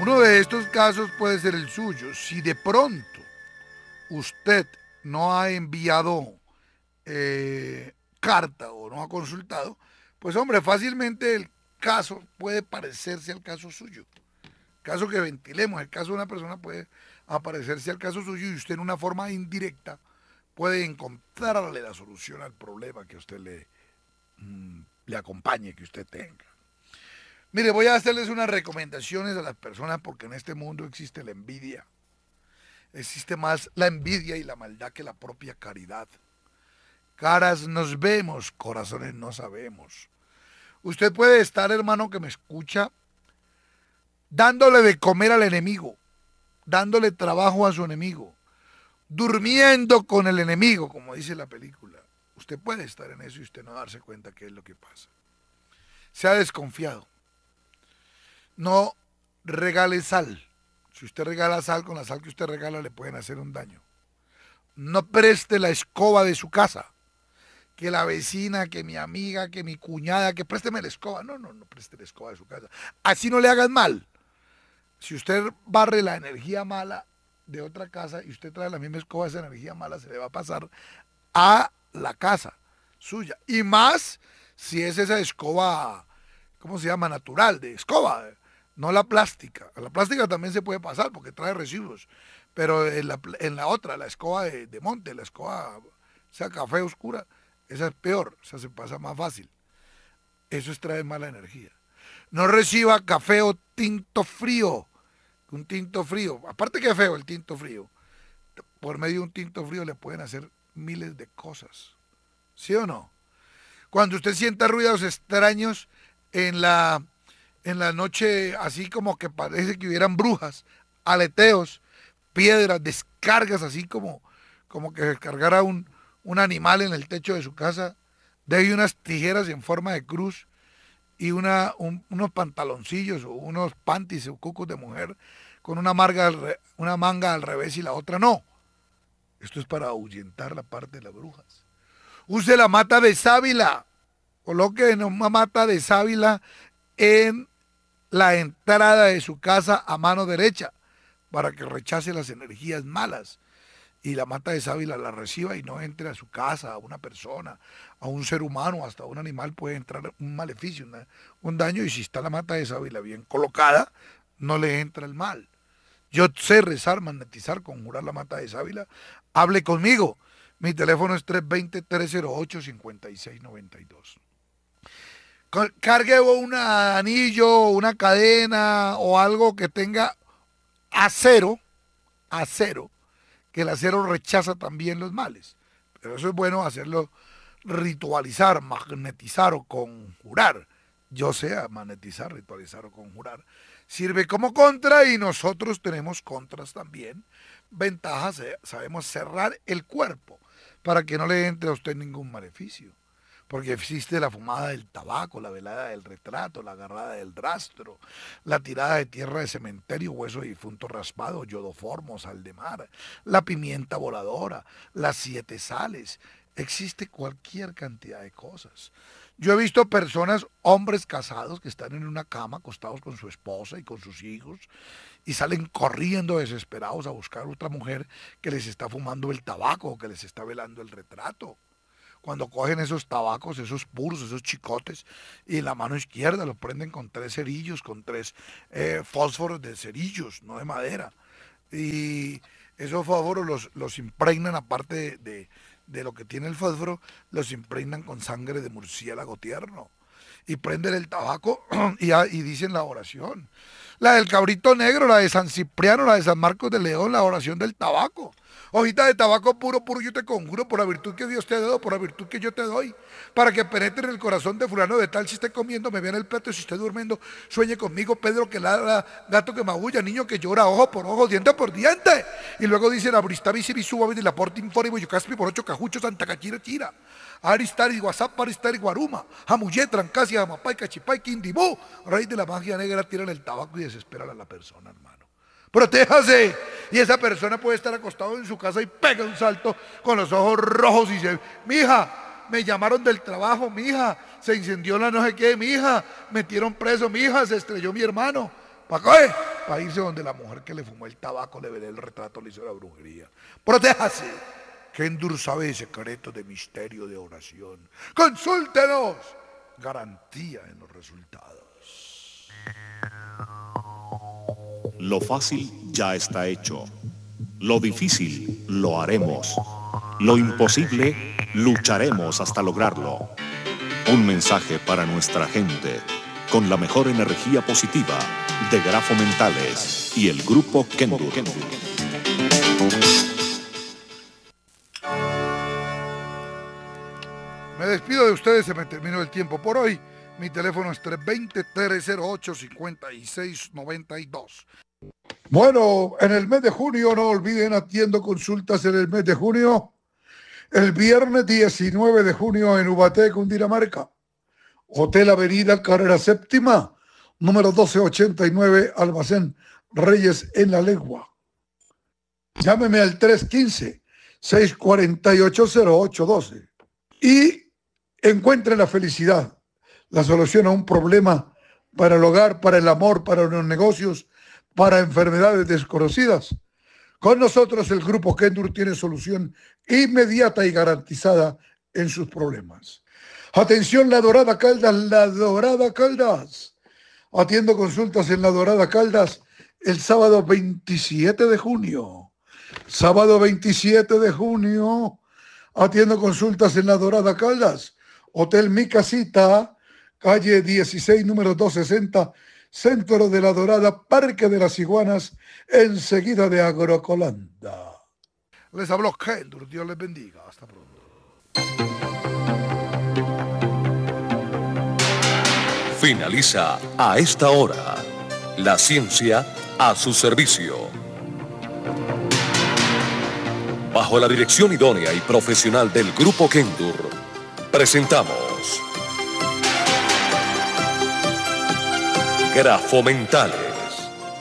Uno de estos casos puede ser el suyo. Si de pronto usted no ha enviado carta o no ha consultado, pues hombre, fácilmente el caso puede parecerse al caso suyo. Caso que ventilemos, el caso de una persona puede aparecerse al caso suyo y usted en una forma indirecta puede encontrarle la solución al problema que usted le acompañe, que usted tenga. Mire, voy a hacerles unas recomendaciones a las personas porque en este mundo existe la envidia. Existe más la envidia y la maldad que la propia caridad. Caras nos vemos, corazones no sabemos. Usted puede estar, hermano, que me escucha, dándole de comer al enemigo, dándole trabajo a su enemigo, durmiendo con el enemigo, como dice la película. Usted puede estar en eso y usted no darse cuenta qué es lo que pasa. Sea desconfiado. No regale sal. Si usted regala sal, con la sal que usted regala le pueden hacer un daño. No preste la escoba de su casa. Que la vecina, que mi amiga, que mi cuñada, que présteme la escoba. No preste la escoba de su casa. Así no le hagan mal. Si usted barre la energía mala de otra casa y usted trae la misma escoba, esa energía mala se le va a pasar a la casa suya. Y más si es esa escoba, ¿cómo se llama? Natural, de escoba, no la plástica. A la plástica también se puede pasar porque trae residuos. Pero en la otra, la escoba de monte, la escoba, o sea, café oscura, esa es peor, o sea, se pasa más fácil. Eso es traer mala energía. No reciba café o tinto frío. Un tinto frío, aparte que es feo el tinto frío, por medio de un tinto frío le pueden hacer miles de cosas. ¿Sí o no? Cuando usted sienta ruidos extraños en la noche, así como que parece que hubieran brujas, aleteos, piedras, descargas, así como que descargara un animal en el techo de su casa, deje unas tijeras en forma de cruz y unos pantaloncillos o unos panties o cucos de mujer con una manga al revés y la otra no. Esto es para ahuyentar la parte de las brujas. Use la mata de sábila. Coloque una mata de sábila en la entrada de su casa a mano derecha para que rechace las energías malas. Y la mata de sábila la reciba y no entre a su casa, a una persona, a un ser humano, hasta un animal puede entrar un maleficio, un daño, y si está la mata de sábila bien colocada, no le entra el mal. Yo sé rezar, magnetizar, conjurar la mata de sábila. Hable conmigo. Mi teléfono es 320-308-5692. Cargue un anillo, una cadena o algo que tenga acero, que el acero rechaza también los males. Pero eso es bueno hacerlo ritualizar, magnetizar o conjurar. Yo sé magnetizar, ritualizar o conjurar. Sirve como contra y nosotros tenemos contras también. Ventajas, sabemos cerrar el cuerpo para que no le entre a usted ningún maleficio. Porque existe la fumada del tabaco, la velada del retrato, la agarrada del rastro, la tirada de tierra de cementerio, hueso de difunto raspado, yodoformo, sal de mar, la pimienta voladora, las 7 sales. Existe cualquier cantidad de cosas. Yo he visto personas, hombres casados, que están en una cama acostados con su esposa y con sus hijos y salen corriendo desesperados a buscar otra mujer que les está fumando el tabaco o que les está velando el retrato. Cuando cogen esos tabacos, esos puros, esos chicotes, y en la mano izquierda los prenden con 3 cerillos, con 3 fósforos de cerillos, no de madera. Y esos fósforos los impregnan, aparte de lo que tiene el fósforo, los impregnan con sangre de murciélago tierno. Y prenden el tabaco y dicen la oración. La del cabrito negro, la de San Cipriano, la de San Marcos de León, la oración del tabaco. Hojita de tabaco puro, puro yo te conjuro por la virtud que Dios te dio, por la virtud que yo te doy, para que penetre en el corazón de fulano de tal, si esté comiendo, me vea en el plato, si esté durmiendo, sueñe conmigo, Pedro que ladra, gato que magulla, niño que llora, ojo por ojo, diente por diente. Y luego dicen, abristavis y suba, de la porta informe, yo caspi por 8 cajuchos, Santa Cachira, Chira. Aristari, Guasap, Aristari, Guaruma, Jamuyé, Trancasia, Jamapay, Cachipay, Quindibú, rey de la magia negra, tiran el tabaco y desesperan a la persona, hermano. Protéjase. Y esa persona puede estar acostado en su casa y pega un salto con los ojos rojos y dice, mija, me llamaron del trabajo, mija, se incendió la no sé qué, mija, metieron preso, mija, se estrelló mi hermano. ¿Para qué? Países donde la mujer que le fumó el tabaco le ve el retrato, le hizo la brujería. Protéjase. Kendur sabe secretos de misterio de oración. Consúltenos. Garantía en los resultados. Lo fácil ya está hecho. Lo difícil lo haremos. Lo imposible lucharemos hasta lograrlo. Un mensaje para nuestra gente con la mejor energía positiva de Grafo Mentales y el grupo Kendur. Me despido de ustedes, se me terminó el tiempo por hoy. Mi teléfono es 320-308-5692. Bueno, en el mes de junio, no olviden, atiendo consultas en el mes de junio. El viernes 19 de junio en Ubaté, Cundinamarca. Hotel Avenida Carrera Séptima, número 1289, Almacén Reyes en La Legua. Llámeme al 315-648-0812 y encuentre la felicidad, la solución a un problema para el hogar, para el amor, para los negocios, para enfermedades desconocidas. Con nosotros el grupo Kendur tiene solución inmediata y garantizada en sus problemas. Atención, La Dorada Caldas, La Dorada Caldas. Atiendo consultas en La Dorada Caldas el sábado 27 de junio. Sábado 27 de junio, atiendo consultas en La Dorada Caldas. Hotel Mi Casita, calle 16, número 260, Centro de La Dorada, Parque de las Iguanas, enseguida de Agrocolanda. Les habló Kendur, Dios les bendiga. Hasta pronto. Finaliza a esta hora la ciencia a su servicio. Bajo la dirección idónea y profesional del grupo Kendur, presentamos Grafo Mentales.